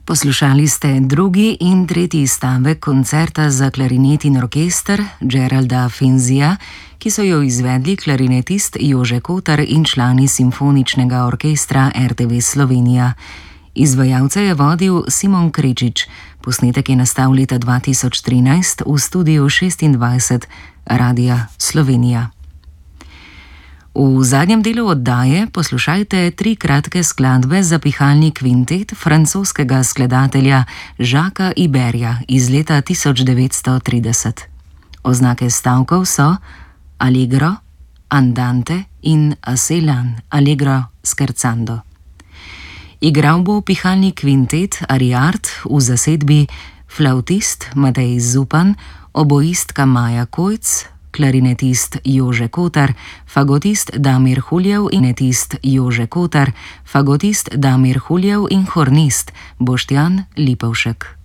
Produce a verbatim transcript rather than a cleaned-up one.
Poslušali ste drugi in tretji stavek koncerta za klarinet in orkester Geralda Fenzija, ki so jo izvedli klarinetist Jože Kotar in člani Simfoničnega orkestra R T V Slovenija. Izvajalce je vodil Simon Krečič, posnetek je nastal leta dva tisoč trinajst v studiu šestindvajset Radia Slovenija. V zadnjem delu oddaje poslušajte tri kratke skladbe za pihalni kvintet francoskega skladatelja Jacquesa Iberja iz leta tisoč devetsto trideset. Oznake stavkov so allegro, andante in assai allegro scherzando. Igral bo pihalni kvintet Ariart v zasedbi flavtist Matej Zupan, oboistka Maja Kojc, klarinetist Jože Kotar, fagotist Damir Huljev in netist Jože Kotar, fagotist Damir Huljev in hornist Boštjan Lipovšek.